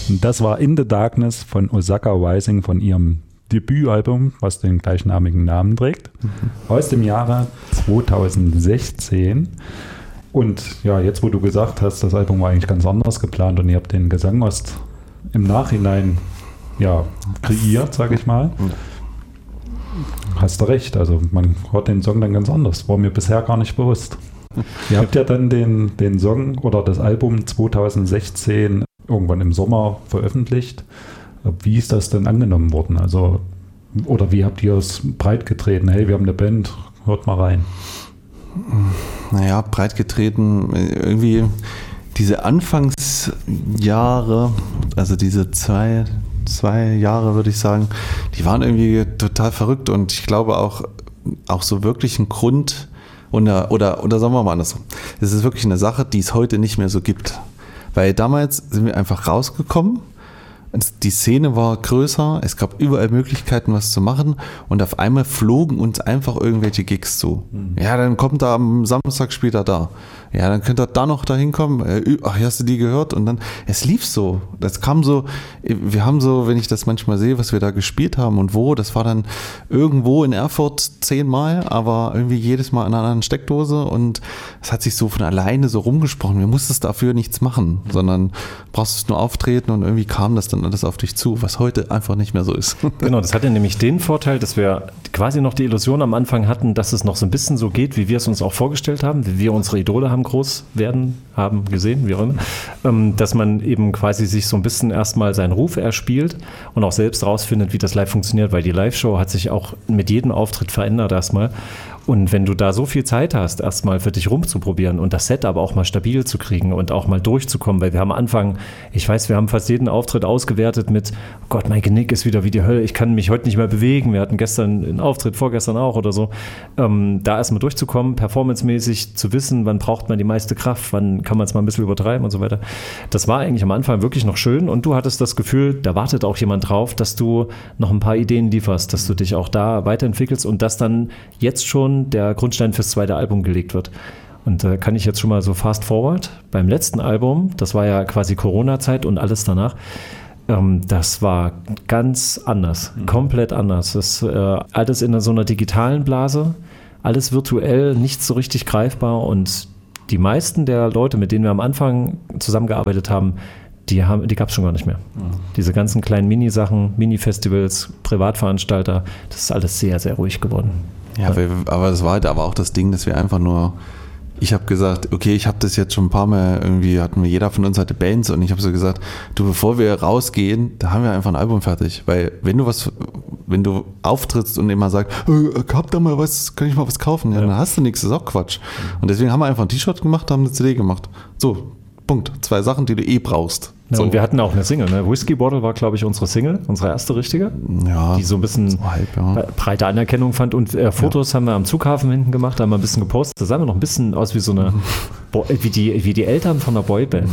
Das war In the Darkness von Osaka Rising von ihrem Debütalbum, was den gleichnamigen Namen trägt, aus dem Jahre 2016. Und ja, jetzt wo du gesagt hast, das Album war eigentlich ganz anders geplant und ihr habt den Gesang erst im Nachhinein kreiert, sage ich mal. Hast du recht, also man hört den Song dann ganz anders, war mir bisher gar nicht bewusst. Ihr habt ja dann den Song oder das Album 2016 irgendwann im Sommer veröffentlicht. Wie ist das denn angenommen worden? Also, oder wie habt ihr es breit getreten? Hey, wir haben eine Band, hört mal rein. Naja, breit getreten, irgendwie diese Anfangsjahre, also diese zwei Jahre, würde ich sagen, die waren irgendwie total verrückt und ich glaube auch so wirklich ein Grund oder sagen wir mal andersrum. Es ist wirklich eine Sache, die es heute nicht mehr so gibt. Weil damals sind wir einfach rausgekommen, die Szene war größer, es gab überall Möglichkeiten, was zu machen und auf einmal flogen uns einfach irgendwelche Gigs zu. Ja, dann kommt er am Samstag später da. Ja, dann könnt ihr da noch da hinkommen. Ach, hast du die gehört? Und dann, es lief so. Das kam so, wir haben so, wenn ich das manchmal sehe, was wir da gespielt haben und wo, das war dann irgendwo in Erfurt 10-mal, aber irgendwie jedes Mal in einer anderen Steckdose und es hat sich so von alleine so rumgesprochen. Wir mussten dafür nichts machen, sondern brauchst es nur auftreten und irgendwie kam das dann alles auf dich zu, was heute einfach nicht mehr so ist. Genau, das hatte nämlich den Vorteil, dass wir quasi noch die Illusion am Anfang hatten, dass es noch so ein bisschen so geht, wie wir es uns auch vorgestellt haben, wie wir unsere Idole haben groß werden, haben gesehen, wie auch immer, dass man eben quasi sich so ein bisschen erstmal seinen Ruf erspielt und auch selbst rausfindet, wie das live funktioniert, weil die Live-Show hat sich auch mit jedem Auftritt verändert erstmal. Und wenn du da so viel Zeit hast, erstmal für dich rumzuprobieren und das Set aber auch mal stabil zu kriegen und auch mal durchzukommen, weil wir haben am Anfang, ich weiß, wir haben fast jeden Auftritt ausgewertet mit, oh Gott, mein Genick ist wieder wie die Hölle, ich kann mich heute nicht mehr bewegen, wir hatten gestern einen Auftritt, vorgestern auch oder so, da erstmal durchzukommen, performancemäßig zu wissen, wann braucht man die meiste Kraft, wann kann man es mal ein bisschen übertreiben und so weiter. Das war eigentlich am Anfang wirklich noch schön und du hattest das Gefühl, da wartet auch jemand drauf, dass du noch ein paar Ideen lieferst, dass du dich auch da weiterentwickelst und dass dann jetzt schon der Grundstein fürs zweite Album gelegt wird. Und da kann ich jetzt schon mal so fast forward. Beim letzten Album, das war ja quasi Corona-Zeit und alles danach, das war ganz anders, komplett anders. Das alles in so einer digitalen Blase, alles virtuell, nichts so richtig greifbar und die meisten der Leute, mit denen wir am Anfang zusammengearbeitet haben, die gab es schon gar nicht mehr. Diese ganzen kleinen Mini-Sachen, Mini-Festivals, Privatveranstalter, das ist alles sehr, sehr ruhig geworden. Ja, aber das war halt aber auch das Ding, dass wir einfach nur, ich habe gesagt, okay, ich habe das jetzt schon ein paar Mal irgendwie, jeder von uns hatte Bands und ich habe so gesagt, du, bevor wir rausgehen, da haben wir einfach ein Album fertig, weil wenn du auftrittst und immer sagst, hab da mal was, kann ich mal was kaufen, ja, dann hast du nichts, das ist auch Quatsch. Und deswegen haben wir einfach ein T-Shirt gemacht, haben eine CD gemacht. So, Punkt. 2 Sachen, die du brauchst. Ja, so. Und wir hatten auch eine Single, ne? Whiskey Bottle war, glaube ich, unsere Single, unsere erste richtige, die so ein bisschen breite Anerkennung fand. Und Fotos haben wir am Zughafen hinten gemacht, haben wir ein bisschen gepostet. Das sah mir noch ein bisschen aus wie so eine, wie die Eltern von einer Boyband.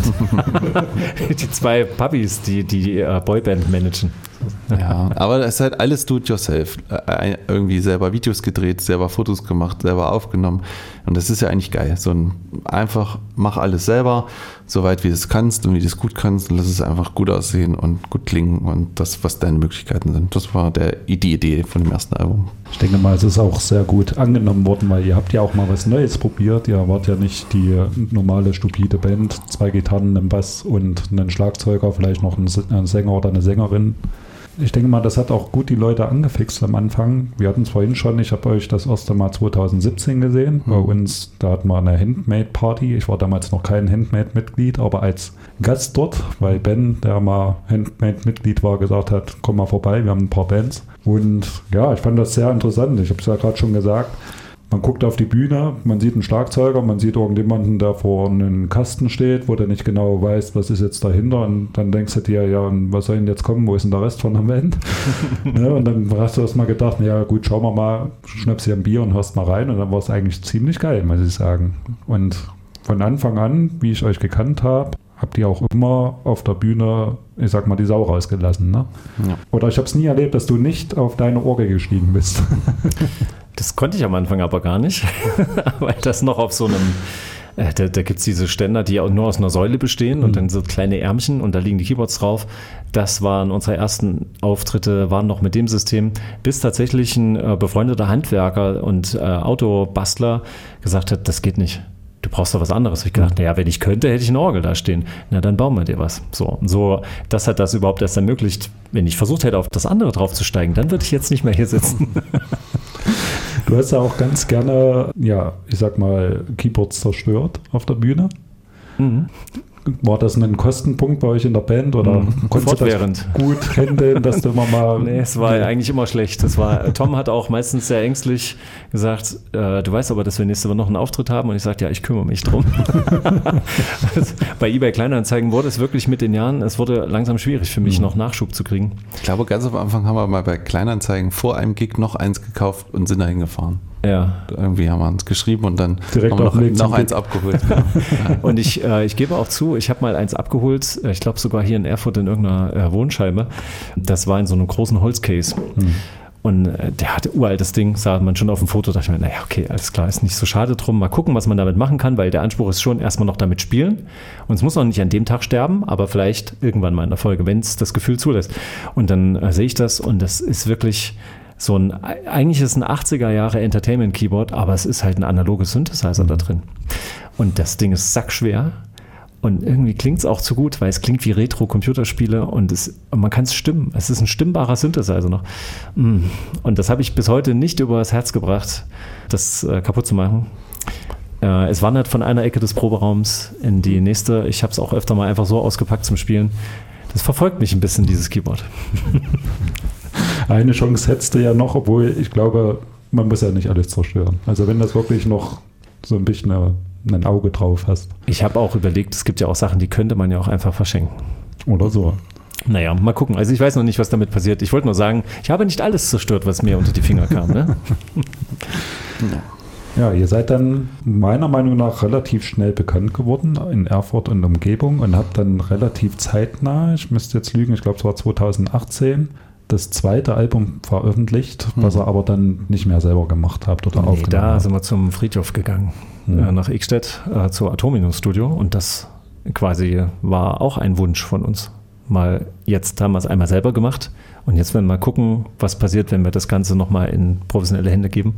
Die 2 Puppies, die Boyband managen. Ja, aber es ist halt alles do-it-yourself. Irgendwie selber Videos gedreht, selber Fotos gemacht, selber aufgenommen. Und das ist ja eigentlich geil. Einfach mach alles selber, soweit wie du es kannst und wie du es gut kannst und lass es einfach gut aussehen und gut klingen und das, was deine Möglichkeiten sind. Das war die Idee von dem ersten Album. Ich denke mal, es ist auch sehr gut angenommen worden, weil ihr habt ja auch mal was Neues probiert. Ihr wart ja nicht die normale, stupide Band, 2 Gitarren, einen Bass und einen Schlagzeuger, vielleicht noch einen Sänger oder eine Sängerin. Ich denke mal, das hat auch gut die Leute angefixt am Anfang. Wir hatten es vorhin schon, ich habe euch das erste Mal 2017 gesehen. Bei uns, da hatten wir eine Handmade-Party. Ich war damals noch kein Handmade-Mitglied, aber als Gast dort, weil Ben, der mal Handmade-Mitglied war, gesagt hat, komm mal vorbei, wir haben ein paar Bands. Und ja, ich fand das sehr interessant. Ich habe es ja gerade schon gesagt. Man guckt auf die Bühne, man sieht einen Schlagzeuger, man sieht irgendjemanden, der vor einem Kasten steht, wo der nicht genau weiß, was ist jetzt dahinter. Und dann denkst du dir, ja, und was soll denn jetzt kommen, wo ist denn der Rest von der Band? Ne, und dann hast du erst mal gedacht, ja gut, schauen wir mal, schnappst dir ein Bier und hörst mal rein. Und dann war es eigentlich ziemlich geil, muss ich sagen. Und von Anfang an, wie ich euch gekannt habe, habt ihr auch immer auf der Bühne, ich sag mal, die Sau rausgelassen. Ne? Ja. Oder ich habe es nie erlebt, dass du nicht auf deine Orgel gestiegen bist. Das konnte ich am Anfang aber gar nicht, weil das noch auf so einem Da gibt es diese Ständer, die nur aus einer Säule bestehen und dann so kleine Ärmchen und da liegen die Keyboards drauf. Das waren unsere ersten Auftritte, waren noch mit dem System, bis tatsächlich ein befreundeter Handwerker und Autobastler gesagt hat, das geht nicht. Du brauchst doch was anderes. Ich gedacht, naja, wenn ich könnte, hätte ich eine Orgel da stehen. Na, dann bauen wir dir was. So, das hat das überhaupt erst ermöglicht. Wenn ich versucht hätte, auf das andere draufzusteigen, dann würde ich jetzt nicht mehr hier sitzen. Du hast ja auch ganz gerne, ja, ich sag mal, Keyboards zerstört auf der Bühne. Mhm. War das ein Kostenpunkt bei euch in der Band oder konntest du das gut handeln, dass du immer mal... Nee, es war eigentlich immer schlecht. Tom hat auch meistens sehr ängstlich gesagt, du weißt aber, dass wir nächste Woche noch einen Auftritt haben und ich sagte, ja, ich kümmere mich drum. Bei eBay Kleinanzeigen wurde es wirklich mit den Jahren, es wurde langsam schwierig für mich, noch Nachschub zu kriegen. Ich glaube, ganz am Anfang haben wir mal bei Kleinanzeigen vor einem Gig noch eins gekauft und sind dahin gefahren. Ja. Irgendwie haben wir uns geschrieben und dann direkt haben wir noch eins abgeholt. Und ich gebe auch zu, ich habe mal eins abgeholt, ich glaube sogar hier in Erfurt in irgendeiner Wohnscheibe. Das war in so einem großen Holzcase. Und der hatte uraltes Ding, sah man schon auf dem Foto, dachte ich mir, naja, okay, alles klar, ist nicht so schade drum. Mal gucken, was man damit machen kann, weil der Anspruch ist schon erstmal noch damit spielen. Und es muss auch nicht an dem Tag sterben, aber vielleicht irgendwann mal in der Folge, wenn es das Gefühl zulässt. Und dann sehe ich das und das ist wirklich... eigentlich ist es ein 80er Jahre Entertainment-Keyboard, aber es ist halt ein analoges Synthesizer da drin. Und das Ding ist sackschwer und irgendwie klingt es auch zu gut, weil es klingt wie Retro-Computerspiele und man kann es stimmen. Es ist ein stimmbarer Synthesizer noch. Und das habe ich bis heute nicht übers Herz gebracht, das kaputt zu machen. Es wandert von einer Ecke des Proberaums in die nächste. Ich habe es auch öfter mal einfach so ausgepackt zum Spielen. Das verfolgt mich ein bisschen, dieses Keyboard. Eine Chance hättest du ja noch, obwohl ich glaube, man muss ja nicht alles zerstören. Also wenn das wirklich noch so ein bisschen ein Auge drauf hast. Ich habe auch überlegt, es gibt ja auch Sachen, die könnte man ja auch einfach verschenken. Oder so. Naja, mal gucken. Also ich weiß noch nicht, was damit passiert. Ich wollte nur sagen, ich habe nicht alles zerstört, was mir unter die Finger kam. Ne? Ja, ihr seid dann meiner Meinung nach relativ schnell bekannt geworden in Erfurt und Umgebung und habt dann relativ zeitnah, ich müsste jetzt lügen, ich glaube es war 2018, das zweite Album veröffentlicht, was ihr aber dann nicht mehr selber gemacht habt oder aufgenommen habt. Da sind wir zum Friedhof gegangen, nach Ekstedt, zur Atomino Studio und das quasi war auch ein Wunsch von uns. Jetzt haben wir es einmal selber gemacht und jetzt werden wir mal gucken, was passiert, wenn wir das Ganze nochmal in professionelle Hände geben.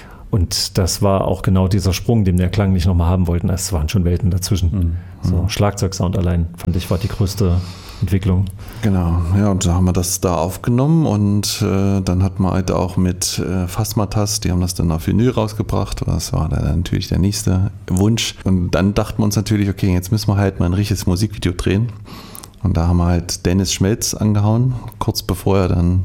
Und das war auch genau dieser Sprung, den wir klanglich nochmal haben wollten. Es waren schon Welten dazwischen. So Schlagzeugsound allein, fand ich, war die größte Entwicklung. Genau, ja, und da haben wir das da aufgenommen und dann hat man halt auch mit Phasmatas, die haben das dann auf Vinyl rausgebracht. Das war dann natürlich der nächste Wunsch. Und dann dachten wir uns natürlich, okay, jetzt müssen wir halt mal ein richtiges Musikvideo drehen. Und da haben wir halt Dennis Schmelz angehauen, kurz bevor er dann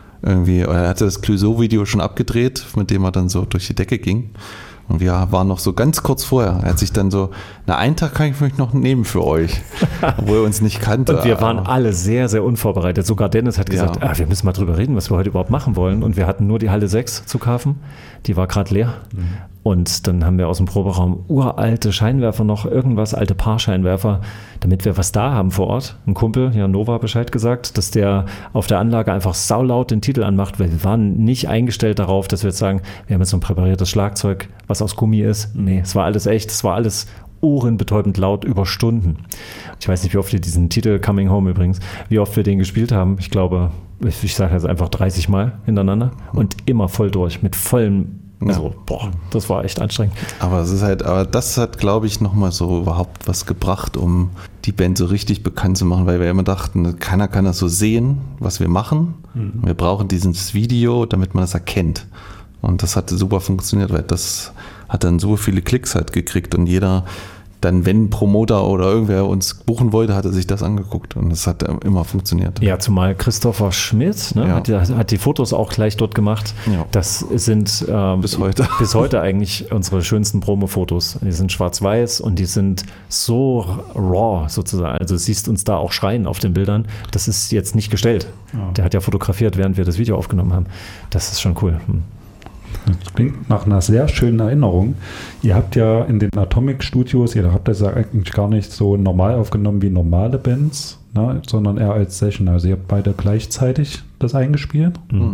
er hatte das Clouseau-Video schon abgedreht, mit dem er dann so durch die Decke ging. Und wir waren noch so ganz kurz vorher. Er hat sich dann so, einen Tag kann ich mich noch nehmen für euch, obwohl er uns nicht kannte. Und wir waren alle sehr, sehr unvorbereitet. Sogar Dennis hat gesagt, wir müssen mal drüber reden, was wir heute überhaupt machen wollen. Und wir hatten nur die Halle 6 Zughafen, die war gerade leer. Und dann haben wir aus dem Proberaum uralte Scheinwerfer noch, irgendwas, alte Paarscheinwerfer, damit wir was da haben vor Ort. Ein Kumpel, ja Nova, Bescheid gesagt, dass der auf der Anlage einfach saulaut den Titel anmacht, weil wir waren nicht eingestellt darauf, dass wir jetzt sagen, wir haben jetzt so ein präpariertes Schlagzeug, was aus Gummi ist. Nee, es war alles echt, es war alles ohrenbetäubend laut über Stunden. Ich weiß nicht, wie oft wir diesen Titel, Coming Home übrigens, wie oft wir den gespielt haben. Ich glaube, ich sage jetzt einfach 30 Mal hintereinander und immer voll durch, mit vollem. Also, das war echt anstrengend. Aber das hat, glaube ich, nochmal so überhaupt was gebracht, um die Band so richtig bekannt zu machen, weil wir immer dachten, keiner kann das so sehen, was wir machen. Wir brauchen dieses Video, damit man das erkennt. Und das hat super funktioniert, weil das hat dann so viele Klicks halt gekriegt und jeder dann, wenn ein Promoter oder irgendwer uns buchen wollte, hat er sich das angeguckt und das hat immer funktioniert. Ja, zumal Christopher Schmidt hat die Fotos auch gleich dort gemacht. Ja. Das sind bis heute eigentlich unsere schönsten Promo-Fotos. Die sind schwarz-weiß und die sind so raw sozusagen. Also du siehst uns da auch schreien auf den Bildern. Das ist jetzt nicht gestellt. Ja. Der hat ja fotografiert, während wir das Video aufgenommen haben. Das ist schon cool. Das klingt nach einer sehr schönen Erinnerung. Ihr habt ja in den Atomic Studios, ihr habt das ja eigentlich gar nicht so normal aufgenommen wie normale Bands, ne, sondern eher als Session. Also ihr habt beide gleichzeitig das eingespielt.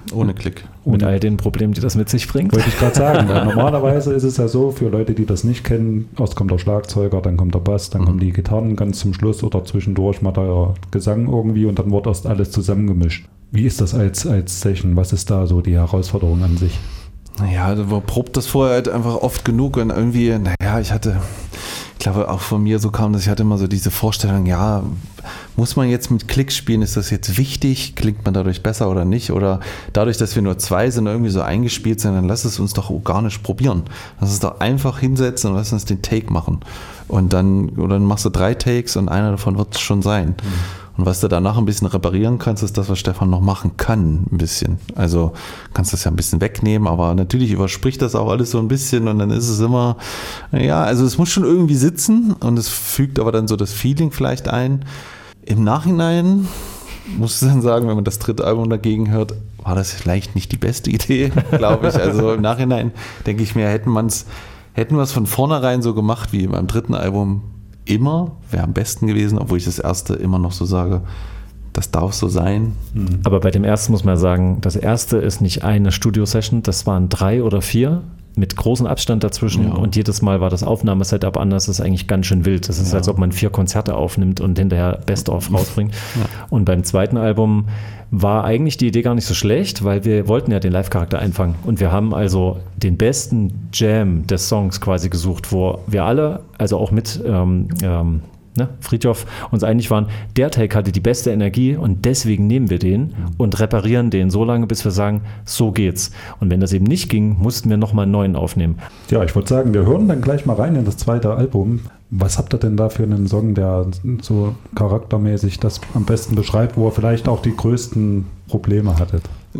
Ohne Klick. Mit all den Problemen, die das mit sich bringt. Wollte ich gerade sagen, weil normalerweise ist es ja so, für Leute, die das nicht kennen, erst kommt der Schlagzeuger, dann kommt der Bass, dann kommen die Gitarren ganz zum Schluss oder zwischendurch mal der Gesang irgendwie und dann wird erst alles zusammengemischt. Wie ist das als Session? Was ist da so die Herausforderung an sich? Naja, man probt das vorher halt einfach oft genug und irgendwie, ich glaube auch von mir so kam das, ich hatte immer so diese Vorstellung, ja, muss man jetzt mit Klick spielen, ist das jetzt wichtig, klingt man dadurch besser oder nicht, oder dadurch, dass wir nur 2 sind, irgendwie so eingespielt sind, dann lass es uns doch organisch probieren. Lass uns doch einfach hinsetzen und lass uns den Take machen. Und dann machst du 3 Takes und einer davon wird es schon sein. Und was du danach ein bisschen reparieren kannst, ist das, was Stefan noch machen kann, ein bisschen. Also kannst das ja ein bisschen wegnehmen, aber natürlich überspricht das auch alles so ein bisschen und dann ist es immer, also es muss schon irgendwie sitzen und es fügt aber dann so das Feeling vielleicht ein. Im Nachhinein muss ich dann sagen, wenn man das 3. Album dagegen hört, war das vielleicht nicht die beste Idee, glaube ich. Also im Nachhinein denke ich mir, hätten wir es von vornherein so gemacht wie beim 3. Album, immer, wäre am besten gewesen, obwohl ich das erste immer noch so sage, das darf so sein. Aber bei dem ersten muss man sagen, das erste ist nicht eine Studio-Session, das waren 3 oder 4 mit großem Abstand dazwischen und jedes Mal war das Aufnahmesetup anders, das ist eigentlich ganz schön wild. Das ist, als ob man 4 Konzerte aufnimmt und hinterher Best-of rausbringt. Ja. Und beim 2. Album war eigentlich die Idee gar nicht so schlecht, weil wir wollten ja den Live-Charakter einfangen und wir haben also den besten Jam des Songs quasi gesucht, wo wir alle, also auch mit Fridtjof, uns einig waren, der Take hatte die beste Energie und deswegen nehmen wir den und reparieren den so lange, bis wir sagen, so geht's. Und wenn das eben nicht ging, mussten wir nochmal einen neuen aufnehmen. Ja, ich würde sagen, wir hören dann gleich mal rein in das 2. Album. Was habt ihr denn da für einen Song, der so charaktermäßig das am besten beschreibt, wo ihr vielleicht auch die größten Probleme hattet?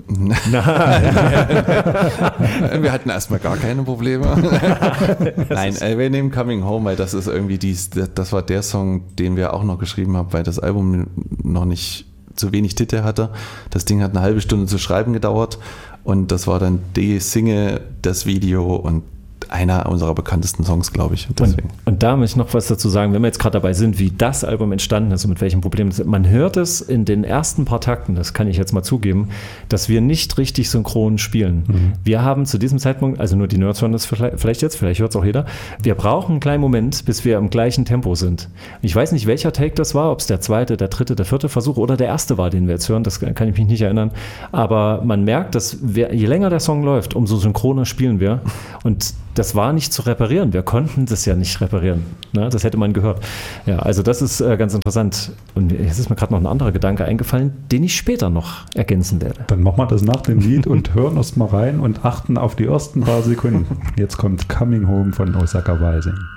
Wir hatten erstmal gar keine Probleme. Nein, wir nehmen Coming Home, weil das ist irgendwie das war der Song, den wir auch noch geschrieben haben, weil das Album noch nicht zu wenig Titel hatte. Das Ding hat eine halbe Stunde zu schreiben gedauert und das war dann die Single, das Video und einer unserer bekanntesten Songs, glaube ich. Und da möchte ich noch was dazu sagen, wenn wir jetzt gerade dabei sind, wie das Album entstanden ist und mit welchen Problemen es ist. Man hört es in den ersten paar Takten, das kann ich jetzt mal zugeben, dass wir nicht richtig synchron spielen. Wir haben zu diesem Zeitpunkt, also nur die Nerds hören das vielleicht jetzt, vielleicht hört es auch jeder, wir brauchen einen kleinen Moment, bis wir im gleichen Tempo sind. Ich weiß nicht, welcher Take das war, ob es der 2., der 3., der 4. Versuch oder der erste war, den wir jetzt hören, das kann ich mich nicht erinnern, aber man merkt, dass je länger der Song läuft, umso synchroner spielen wir und das war nicht zu reparieren. Wir konnten das ja nicht reparieren. Ne? Das hätte man gehört. Ja, also das ist ganz interessant. Und jetzt ist mir gerade noch ein anderer Gedanke eingefallen, den ich später noch ergänzen werde. Dann machen wir das nach dem Lied und hören erst mal rein und achten auf die ersten paar Sekunden. Jetzt kommt Coming Home von Osaka Rising.